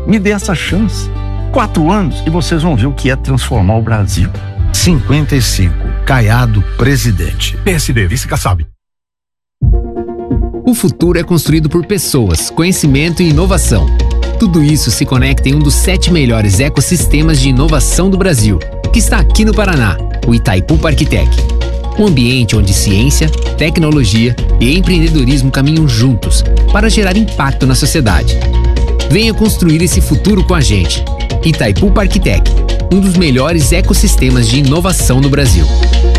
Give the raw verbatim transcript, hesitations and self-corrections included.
Me dê essa chance. Quatro anos e vocês vão ver o que é transformar o Brasil. cinquenta e cinco, Caiado, presidente. P S D, vice Kassab. O futuro é construído por pessoas, conhecimento e inovação. Tudo isso se conecta em um dos sete melhores ecossistemas de inovação do Brasil, que está aqui no Paraná, o Itaipu Parktech. Um ambiente onde ciência, tecnologia e empreendedorismo caminham juntos para gerar impacto na sociedade. Venha construir esse futuro com a gente. Itaipu Parktech, um dos melhores ecossistemas de inovação no Brasil.